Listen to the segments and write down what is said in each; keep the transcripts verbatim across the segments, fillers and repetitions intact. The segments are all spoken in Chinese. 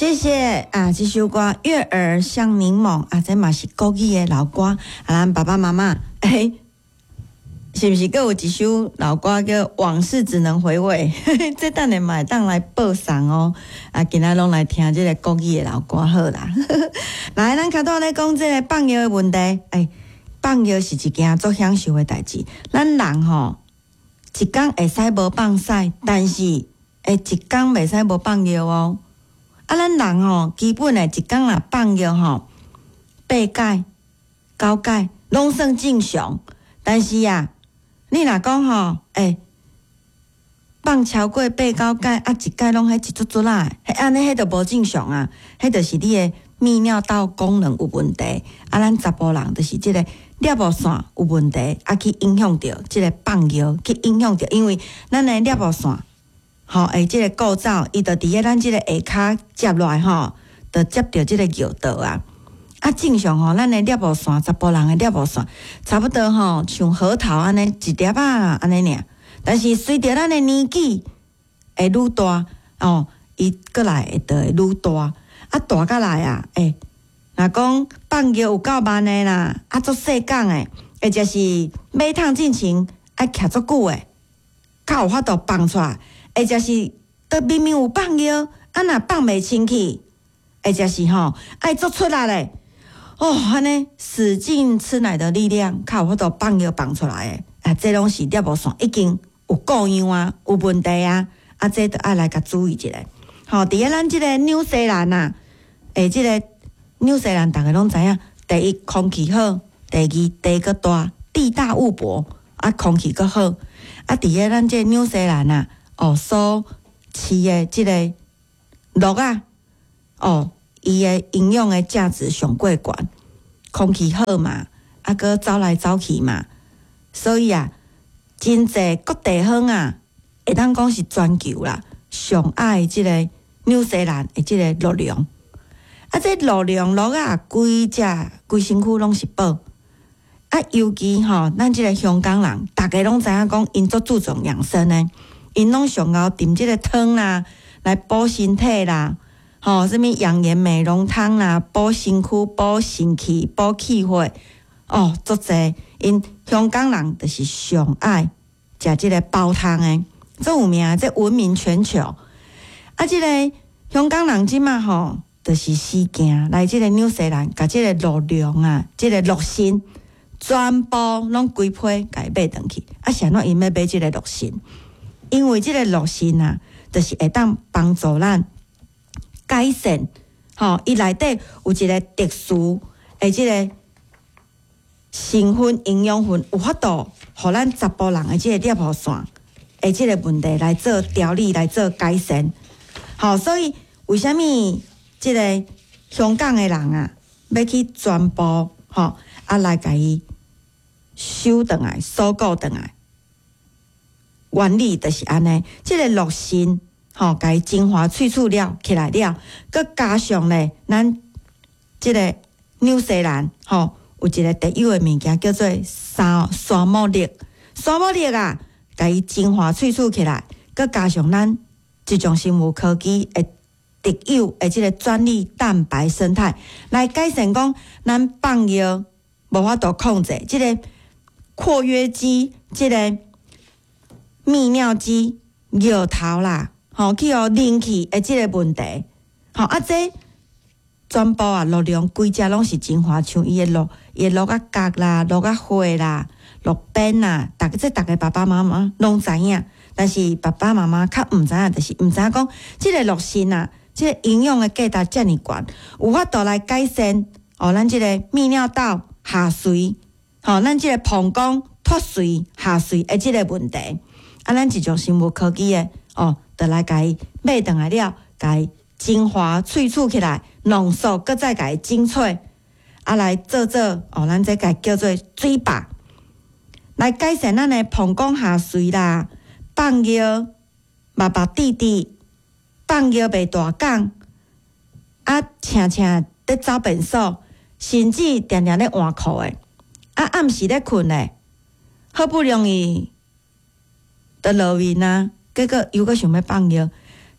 谢谢啊！这首歌《月儿像柠檬》啊，这嘛是国语的老歌啊，咱爸爸妈妈哎。是不是还有一首老歌叫《往事只能回味》？这等下嘛会当来报送哦。啊，今仔拢来听这个国语的老歌好啦。来，咱开头咧讲这个放药的问题。哎，放药是一件足享受的代志。咱人吼，一天会使无放屎，但是会一天袂使无放药哦。啊，咱人吼，基本的一天若放药吼，八解、九解拢算正常，但是啊。你若讲吼，诶、欸，放超过八九解，啊一解拢迄一撮撮啦，迄安尼迄就无正常啊，迄就是你的泌尿道功能有问题，啊，咱查甫人就是即个尿路线有问题，啊去影响着即个放尿，去影响着，因为咱的尿路线，吼，诶，即个构造，伊就伫咧咱即个下骹接落来吼，就接着即个尿道啊。啊，正常吼，咱的尿路线，查甫人的尿路线，差不多吼，像核桃安尼一粒啊，安尼尔。但是随着咱的年纪会愈大，哦，伊过来会得会愈大，啊，大过来啊，诶、欸，若讲放尿有够慢的啦，啊，足细讲的，或者是马桶进前爱徛足久的，较有法度放出来，或者是都明明有放尿，啊，若放袂清气，或者是吼爱做出来咧。哦，安尼使劲吃奶的力量，较有法度放药放出来诶，啊，这拢是尿路线已经有故样啊，有问题啊，啊，这都爱来甲注意一下。吼、哦，伫咧咱即个纽西兰啊，诶，即、这个纽西兰，大家拢知影，第一空气好，第二地个大，地大物博，啊，空气个好，啊，伫咧咱即个纽西兰啊，哦，所饲诶即个鹿啊，哦。伊诶营养诶价值上过悬，空气好嘛，啊个走来走去嘛，所以啊，真济各地方啊，会当讲是全球啦，上爱即个纽西兰诶即个鹿粮，啊这鹿粮鹿啊，规只规身躯拢是宝，啊尤其吼，咱即个香港人，大家拢知影讲，因足注重养生诶，因拢上熬炖即个汤啦，来补身体啦。吼，什物养颜美容汤啦，补身躯、补肾气、补气血，哦，足济。因香港人就是上爱食即个煲汤诶，足有名，这闻名全球。啊，即、这个香港人即马吼，就是死行来即个纽西兰，甲即个鹿粮啊，即、这个鹿心全部拢规批甲伊买转去。啊，啥怎因要买即个鹿心？因为即个鹿心啊，就是会当帮助咱。改善，吼，伊内底有一个特殊诶，即个成分营养分，有法度，互咱查甫人诶即个尿路线诶即个问题来做调理，来做改善。好，所以为虾米即个香港诶人啊，要去全部吼啊来甲伊收转来、收购转来，原理就是安尼，即个鹿心。吼，甲伊精华萃取了起来了，佮加上咧，咱即个纽西兰吼有一个特有诶物件叫做沙沙漠粒，沙漠粒啊，甲伊精华萃取起来，佮加上咱一种生物科技诶特有诶即个专利蛋白生态，来改善讲咱放药无法度控制，即个括约肌、即个泌尿肌、尿头啦。吼，去互凝气诶，即个问题，吼啊，这全部啊，鹿粮规只拢是精华，像伊诶鹿，伊诶鹿啊角啦，鹿啊花啦，鹿鞭啦，逐个这逐个爸爸妈妈拢知影，但是爸爸妈妈较毋知影，就是毋知影讲，即个鹿心啊，即个营养诶价值遮尔悬，有法度来改善哦，咱即个泌尿道下垂，吼，咱即个膀胱脱水下垂诶，即个问题，啊，咱一种生物科技诶，哦。就来甲伊买转来了，甲伊精华萃取起来，浓缩，搁再甲伊精粹，啊来做做哦，咱这甲叫做水坝，来改善咱的膀胱下垂啦，放尿、目目滴滴，放尿袂大讲，啊，常常伫走便所，甚至定定咧换裤诶，啊，暗时咧困咧，好不容易，就落面啊。结果又搁想要放尿，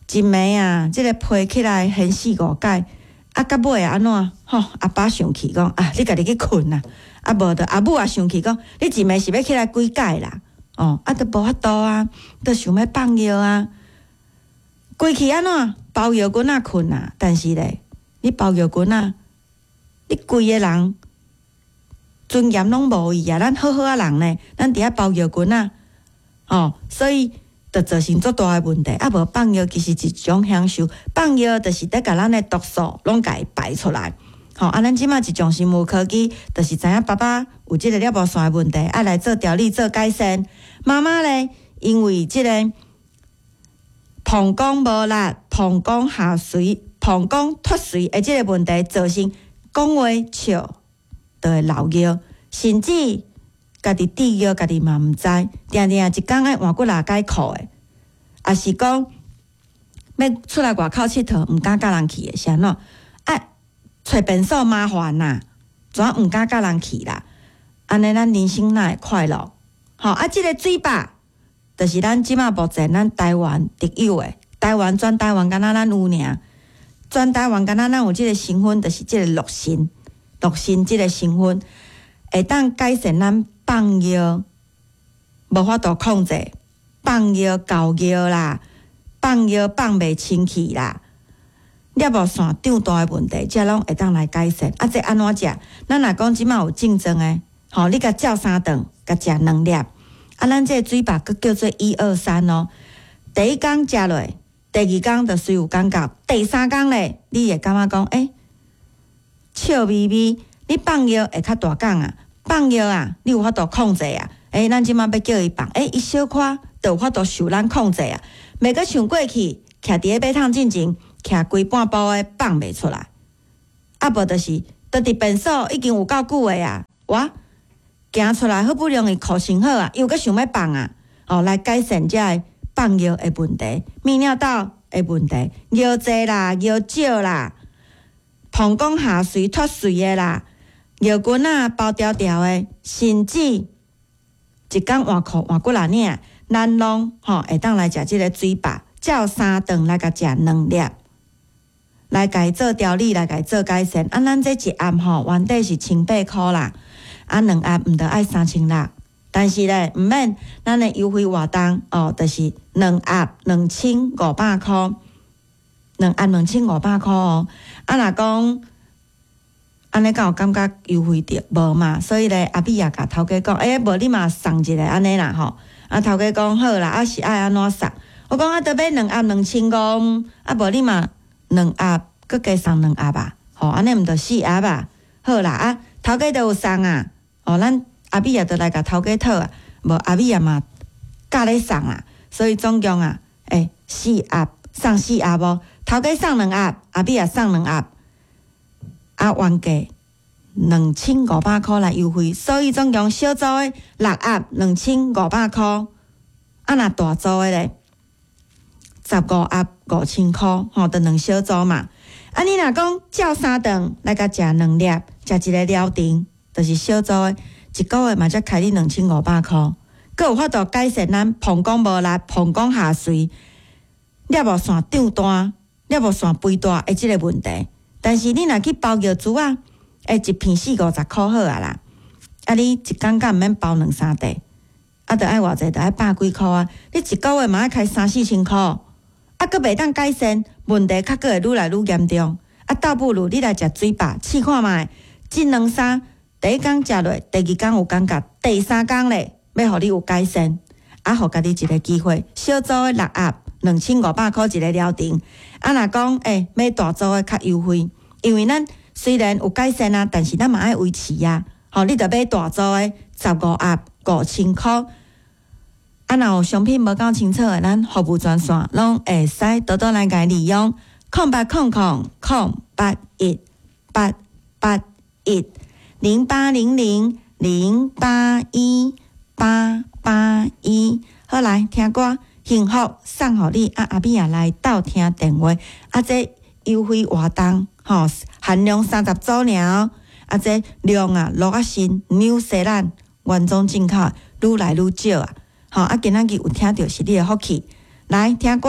一暝啊，即、这个批起来很四五解，啊，到尾啊安怎？吼，阿爸生气讲啊，你家己去困啦，啊无着阿母也生气讲，你一暝是要起来几解啦？哦，啊，都无法度啊，都想要放药啊，规气安怎包药棍仔困啊？但是咧，你包药棍仔，你规个人尊严拢无伊啊！咱好好啊人呢，咱伫遐包药棍仔，哦，所以就造成足大诶问题。啊，无放药其实是一种享受，放药就是得甲咱诶毒素拢甲伊排出来。吼、哦，啊，咱即马一种生物科技，就是知影爸爸有即个尿布线诶问题，爱来做调理做改善。妈妈咧，因为即个膀胱无力、膀胱下垂、膀胱脱水诶即个问题，造成讲话笑就会流尿，甚至家己滴尿，家己嘛毋知，定定一工爱换骨拉解裤诶，也是讲要出来外口佚佗，毋敢甲人去诶，是安怎？啊，找便所麻烦呐，怎毋敢甲人去啦？安尼咱人生哪会快乐？吼、哦、啊！即、這个水坝，就是咱即马目前咱台湾特有诶，台湾全台湾敢若咱有尔，全台湾敢若咱有即个成分，就是即个氯锌，氯锌即个成分会当改善咱放尿无法度控制，放尿高尿啦，放尿放袂清气啦，尿布线长大诶问题，这拢会当来改善。啊，这安怎食？咱若讲即马有竞争诶，吼、哦，你甲照三顿，甲食两粒。啊，咱这个水坝佫叫做一二三哦。第一工食落，第二工就随有感觉，第三工咧，你会感觉讲，诶、欸，笑眯眯。你放药会较大工啊，放药啊，你有法度控制啊。诶、欸，咱即马要叫伊放，诶、欸，伊小可就有法度受咱控制啊。袂阁像过去，徛伫个马桶进前，徛规半晡诶放袂出来。啊，无就是，倒伫便所已经有够久诶啊，哇！行出来好不容易裤穿好啊，又阁想要放啊，哦，来改善这个放尿的问题、泌尿道的问题、尿侪啦、尿少啦、膀胱下垂脱水的啦、尿棍仔包条条的，甚至一工换裤换骨力领，咱拢吼会当来食即个水坝，照三顿来甲食两粒，来甲伊做调理，来甲伊做改善。啊，咱这一暗吼原底是千八箍啦。啊，两盒毋得爱三千六，但是咧，毋免咱的优惠活动哦，就是两盒两千五百箍，两盒两千五百箍哦。啊，若讲安尼，敢有感觉优惠着无嘛？所以咧，阿比也甲头家讲，诶、欸，无你嘛送一个安尼啦吼。啊，头家讲好啦，啊是爱安怎送？我讲啊，得买两盒两千五，啊无你嘛两盒，佮加送两盒吧。吼，安尼毋着四盒吧？好啦，啊头家都有送啊。哦，咱阿米也都来甲头家讨啊，无阿米也嘛教咧送啦，所以总共啊，诶、欸，四盒送四盒无，头家送两盒，阿米也送两盒，啊，原价两千五百箍来优惠，所以总共小组诶六盒两千五百箍，啊，若大组诶咧，十五盒五千箍，吼，得两小组嘛。啊，你若讲照三顿来甲食两粒，食一个疗程。就是小组诶，一个月嘛才开你两千五百箍，佮有法度改善咱膀胱无力、膀胱下垂、尿布线长大、尿布线肥大诶即个问题。但是你若去包药珠啊，诶，一片四五十箍好啊啦。啊，你一工敢毋免包两三袋，啊，着爱偌济，着爱百几箍啊。你一个月嘛爱开三四千箍，啊，佮袂当改善问题，较佮会愈来愈严重。啊，倒不如你来食水坝，试看觅，即两三。第一工食落，第二工有感觉，第三工咧要互你有改善，啊，互家己一个机会。小组诶六盒两千五百箍一个疗程，啊，若讲诶买大组诶较优惠，因为咱虽然有改善啊，但是咱嘛爱维持啊。吼、哦，你着买大组诶十五盒五千箍。啊，若有商品无够清楚诶，咱服务专线拢会使多多来甲利用，空八空空空八一八八一。零八零零零八一八八一，好来听歌，幸福送互你啊！阿比也来倒听电话，啊，这优惠活动吼，限量三十组尔，啊，这量啊，落啊新，纽西兰原装进口，愈来愈少啊！吼，啊，今仔日有听到是你的福气，来听歌，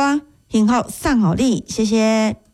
幸福送互你，谢谢。